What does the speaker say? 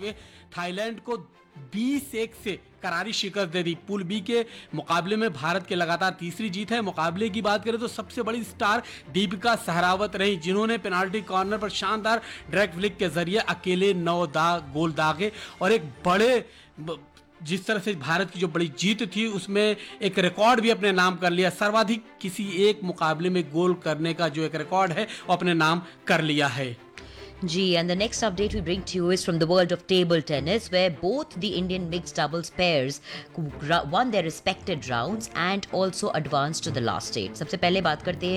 हुए थाईलैंड को 20-1 से करारी शिकस्त दे दी। पूल बी के मुकाबले में भारत के लगातार तीसरी जीत है। मुकाबले की बात करें तो सबसे बड़ी स्टार दीपिका सहरावत रही, जिन्होंने पेनाल्टी कॉर्नर पर शानदार डायरेक्ट फ्लिक के जरिए अकेले 9 गोल दागे और एक बड़े जिस तरह से भारत की जो बड़ी जीत थी उसमें एक रिकॉर्ड भी अपने नाम कर लिया। सर्वाधिक किसी एक मुकाबले में गोल करने का जो एक रिकॉर्ड है वो अपने नाम कर लिया है। Gee, and the next update we bring to you is from the world of table tennis, where both the Indian mixed doubles pairs won their respected rounds and also advanced to the last 8. सबसे पहले बात करते हैं